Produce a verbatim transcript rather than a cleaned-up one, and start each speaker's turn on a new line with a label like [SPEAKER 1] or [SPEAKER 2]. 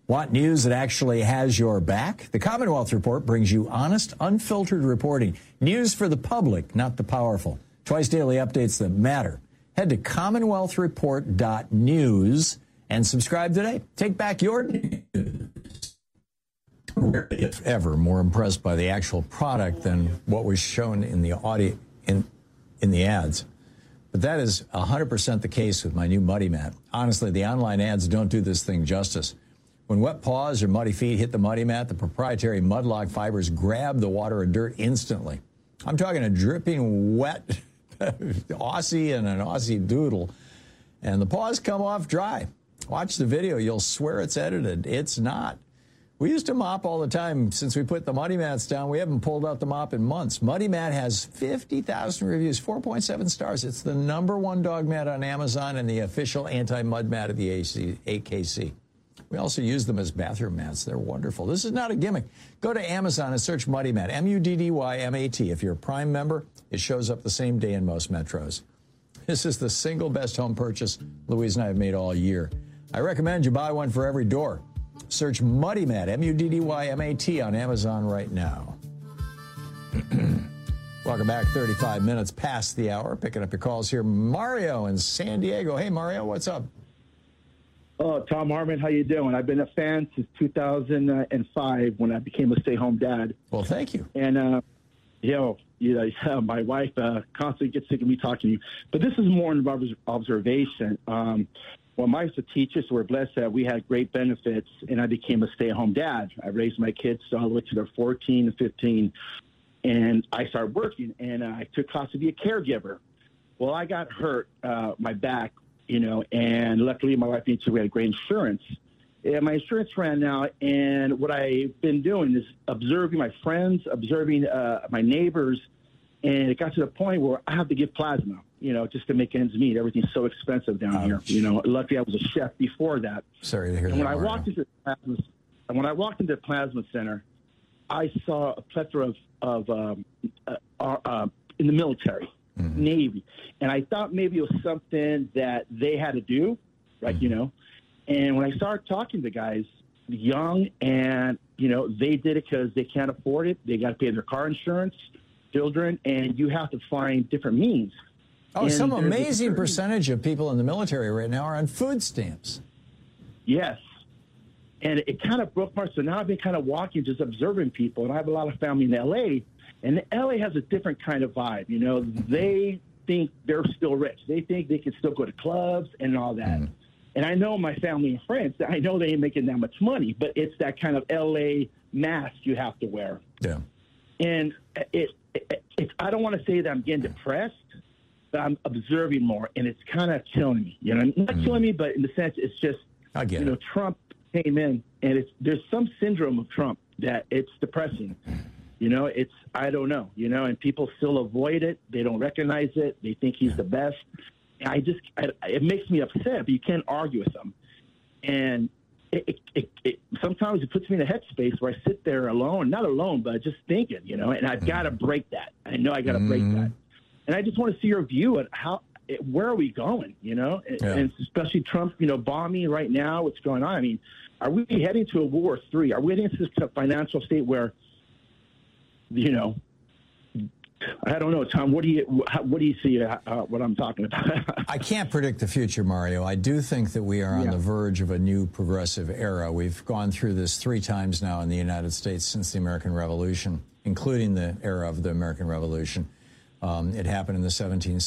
[SPEAKER 1] Want news that actually has your back? The Commonwealth Report brings you honest, unfiltered reporting. News for the public, not the powerful. Twice daily updates that matter. Head to commonwealth report dot news and subscribe today. Take back your news. We're, if ever, more impressed by the actual product than what was shown in the audio, in, in the ads. But that is one hundred percent the case with my new Muddy Mat. Honestly, the online ads don't do this thing justice. When wet paws or muddy feet hit the Muddy Mat, the proprietary Mudlock fibers grab the water and dirt instantly. I'm talking a dripping wet Aussie and an Aussie doodle, and the paws come off dry. Watch the video. You'll swear it's edited. It's not. We used to mop all the time. Since we put the Muddy Mats down, we haven't pulled out the mop in months. Muddy Mat has fifty thousand reviews, four point seven stars. It's the number one dog mat on Amazon and the official anti-mud mat of the A K C. We also use them as bathroom mats. They're wonderful. This is not a gimmick. Go to Amazon and search Muddy Mat, M U D D Y M A T. If you're a Prime member, it shows up the same day in most metros. This is the single best home purchase Louise and I have made all year. I recommend you buy one for every door. Search Muddy Mat, M U D D Y M A T, on Amazon right now. Welcome back, thirty-five minutes past the hour. Picking up your calls here. Mario in San Diego. Hey, Mario, what's up?
[SPEAKER 2] Oh, Thom Hartmann, how you doing? I've been a fan since two thousand five when I became a stay-home dad.
[SPEAKER 1] Well, thank you.
[SPEAKER 2] And, uh, you know, you know my wife uh, constantly gets sick of me talking to you. But this is more an observation. Um, when I used to teach us, we're blessed that we had great benefits, and I became a stay-at-home dad. I raised my kids all the way to they're fourteen and fifteen, and I started working, and uh, I took class to be a caregiver. Well, I got hurt, uh, my back, you know, and luckily my wife and we had great insurance. And my insurance ran out, and what I've been doing is observing my friends, observing uh, my neighbors, and it got to the point where I have to give plasma, you know, just to make ends meet. Everything's so expensive down um, here. You know, luckily I was a chef before that.
[SPEAKER 1] Sorry to hear
[SPEAKER 2] and
[SPEAKER 1] that.
[SPEAKER 2] When I walked into the plasma, and when I walked into the plasma center, I saw a plethora of, of um, uh, uh, in the military. Mm-hmm. Navy. And I thought maybe it was something that they had to do, right, mm-hmm. you know. And when I started talking to guys, young, and, you know, they did it because they can't afford it. They got to pay their car insurance, children, and you have to find different means.
[SPEAKER 1] Oh,
[SPEAKER 2] and
[SPEAKER 1] some amazing percentage of people in the military right now are on food stamps.
[SPEAKER 2] Yes. And it kind of broke my heart. So now I've been kind of walking, just observing people. And I have a lot of family in L A, and L A has a different kind of vibe. You know, they think they're still rich. They think they can still go to clubs and all that. Mm. And I know my family and friends, I know they ain't making that much money, but it's that kind of L A mask you have to wear.
[SPEAKER 1] Yeah.
[SPEAKER 2] And it, it, it I don't want to say that I'm getting depressed, but I'm observing more, and it's kind of killing me. You know, not mm. killing me, but in the sense it's just,
[SPEAKER 1] I get
[SPEAKER 2] you know,
[SPEAKER 1] it.
[SPEAKER 2] Trump came in, and it's there's some syndrome of Trump that it's depressing. You know, it's, I don't know, you know, and people still avoid it. They don't recognize it. They think he's the best. And I just, I, it makes me upset, but you can't argue with them. And it, it, it, it sometimes it puts me in a headspace where I sit there alone, not alone, but just thinking, you know, and I've got to break that. I know I got to mm. break that. And I just want to see your view at how, where are we going, you know, yeah. and especially Trump, you know, bombing right now, what's going on. I mean, are we heading to a World War Three? Are we heading to this financial state where, you know, I don't know, Tom. What do you what do you see? Uh, what I'm talking about?
[SPEAKER 1] I can't predict the future, Mario. I do think that we are on yeah. the verge of a new progressive era. We've gone through this three times now in the United States since the American Revolution, including the era of the American Revolution. Um, it happened in the seventeen